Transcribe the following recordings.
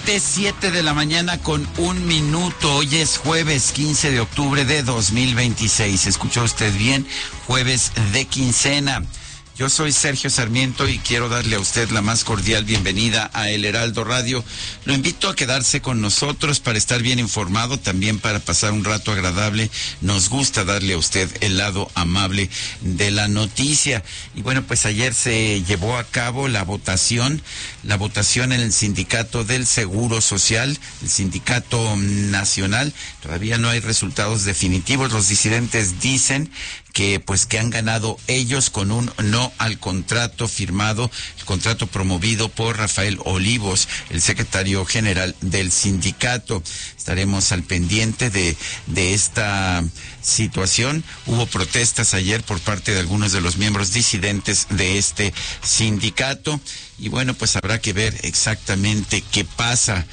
7 de la mañana con 1 minuto. Hoy es jueves 15 de octubre de 2026. ¿Escuchó usted bien? Jueves de quincena. Yo soy Sergio Sarmiento y quiero darle a usted la más cordial bienvenida a El Heraldo Radio. Lo invito a quedarse con nosotros para estar bien informado, también para pasar un rato agradable. Nos gusta darle a usted el lado amable de la noticia. Y bueno, pues ayer se llevó a cabo la votación en el Sindicato del Seguro Social, el Sindicato Nacional. Todavía no hay resultados definitivos. Los disidentes dicen que han ganado ellos con un no al contrato firmado, el contrato promovido por Rafael Olivos, el secretario general del sindicato. Estaremos al pendiente de esta situación. Hubo protestas ayer por parte de algunos de los miembros disidentes de este sindicato. Y bueno, pues habrá que ver exactamente qué pasa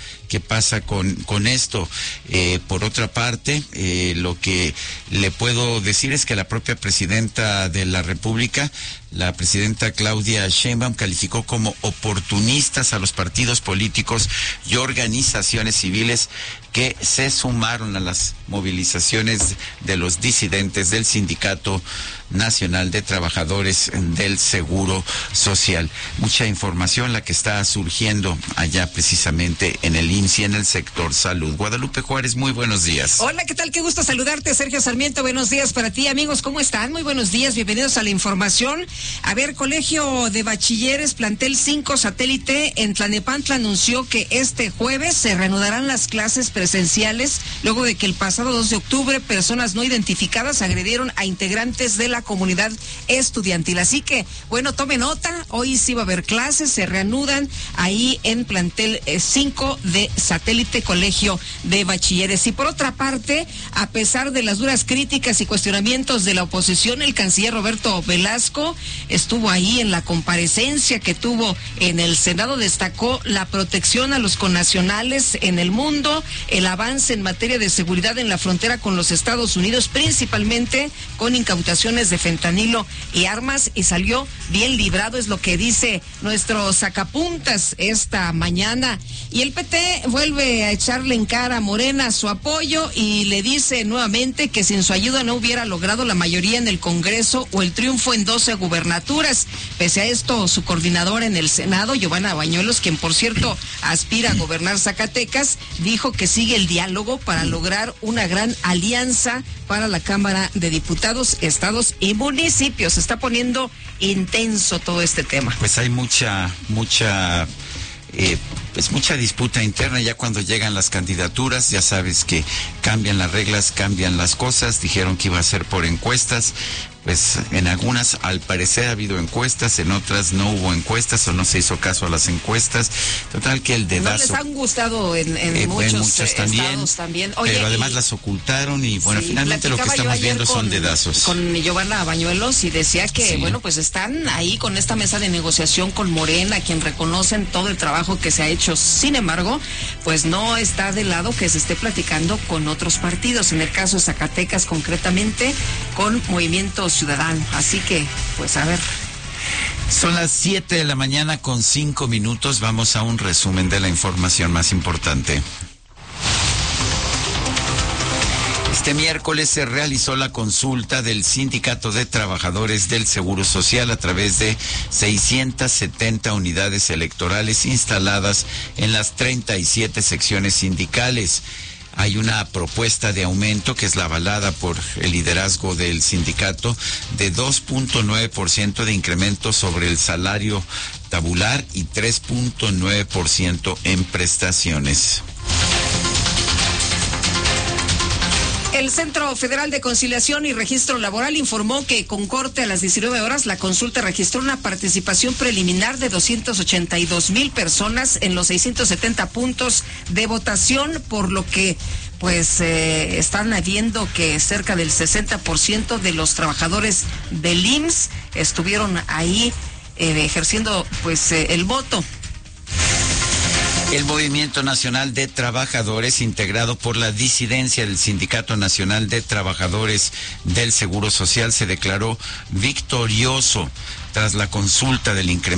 con esto. Por otra parte, lo que le puedo decir es que la propia presidenta de la República, la presidenta Claudia Sheinbaum, calificó como oportunistas a los partidos políticos y organizaciones civiles que se sumaron a las movilizaciones de los disidentes del Sindicato Nacional de Trabajadores del Seguro Social. Mucha información la que está surgiendo allá precisamente en el IMSS y en el sector salud. Guadalupe Juárez, muy buenos días. Hola, ¿qué tal? Qué gusto saludarte, Sergio Sarmiento. Buenos días para ti, amigos. ¿Cómo están? Muy buenos días, bienvenidos a la información. A ver, Colegio de Bachilleres, plantel 5 satélite en Tlalnepantla anunció que este jueves se reanudarán las clases presenciales luego de que el pasado 2 de octubre personas no identificadas agredieron a integrantes de la comunidad estudiantil. Así que, bueno, tome nota, hoy sí va a haber clases, se reanudan ahí en plantel 5 de satélite Colegio de Bachilleres. Y por otra parte, a pesar de las duras críticas y cuestionamientos de la oposición, el canciller Roberto Velasco estuvo ahí en la comparecencia que tuvo en el Senado, destacó la protección a los connacionales en el mundo, el avance en materia de seguridad en la frontera con los Estados Unidos, principalmente con incautaciones de fentanilo y armas, y salió bien librado, es lo que dice nuestro sacapuntas esta mañana. Y el PT vuelve a echarle en cara a Morena su apoyo y le dice nuevamente que sin su ayuda no hubiera logrado la mayoría en el Congreso o el triunfo en 12 gubernaturas. Pese a esto, su coordinadora en el Senado, Giovanna Bañuelos, quien por cierto aspira a gobernar Zacatecas, dijo que sigue el diálogo para lograr una gran alianza para la Cámara de Diputados, estados y municipios. Se está poniendo intenso todo este tema. Pues hay mucha disputa interna ya cuando llegan las candidaturas. Ya sabes que cambian las reglas, cambian las cosas. Dijeron que iba a ser por encuestas. Pues en algunas al parecer ha habido encuestas, en otras no hubo encuestas o no se hizo caso a las encuestas. Total que el dedazo. No les han gustado en muchos estados también. Oye, pero además las ocultaron y bueno, sí, finalmente lo que estamos viendo son dedazos. Con Giovanna Bañuelos y decía que sí, bueno, pues están ahí con esta mesa de negociación con Morena, quien reconocen todo el trabajo que se ha hecho. Sin embargo, pues no está de lado que se esté platicando con otros partidos. En el caso de Zacatecas, concretamente, con Movimiento Ciudadano. Así que, pues a ver. Son las 7 de la mañana con 5 minutos. Vamos a un resumen de la información más importante. Este miércoles se realizó la consulta del Sindicato de Trabajadores del Seguro Social a través de 670 unidades electorales instaladas en las 37 secciones sindicales. Hay una propuesta de aumento que es la avalada por el liderazgo del sindicato de 2.9% de incremento sobre el salario tabular y 3.9% en prestaciones. El Centro Federal de Conciliación y Registro Laboral informó que con corte a las 19 horas la consulta registró una participación preliminar de 282,000 personas en los 670 puntos de votación, por lo que están viendo que cerca del 60% de los trabajadores del IMSS estuvieron ahí ejerciendo el voto. El Movimiento Nacional de Trabajadores, integrado por la disidencia del Sindicato Nacional de Trabajadores del Seguro Social, se declaró victorioso tras la consulta del incremento